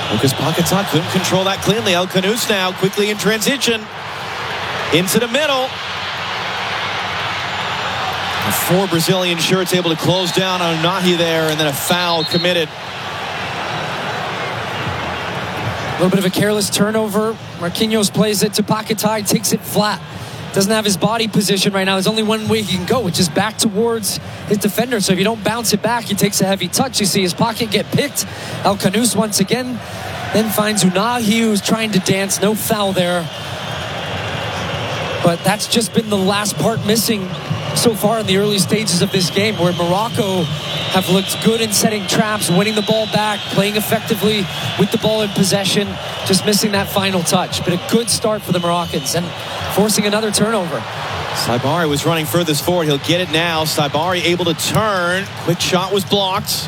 Lucas Paquetá couldn't control that cleanly. El Khanous now quickly in transition. Into the middle. Four Brazilian shirts able to close down on Nahi there, and then a foul committed. A little bit of a careless turnover. Marquinhos plays it to Paquetá. He takes it flat. Doesn't have his body position right now. There's only one way he can go, which is back towards his defender. So if you don't bounce it back, he takes a heavy touch. You see his pocket get picked. El Khanous once again then finds Unahi, who's trying to dance. No foul there. But that's just been the last part missing so far in the early stages of this game, where Morocco have looked good in setting traps, winning the ball back, playing effectively with the ball in possession, just missing that final touch. But a good start for the Moroccans and forcing another turnover. Saibari was running furthest forward. He'll get it now. Saibari able to turn. Quick shot was blocked.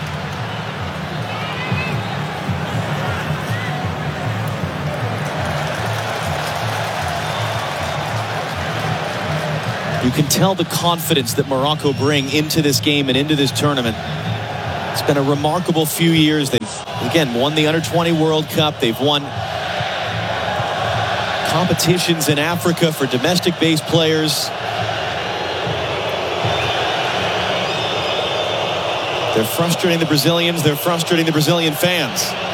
You can tell the confidence that Morocco bring into this game and into this tournament. It's been a remarkable few years. They've, again, won the Under-20 World Cup. They've won competitions in Africa for domestic-based players. They're frustrating the Brazilians. They're frustrating the Brazilian fans.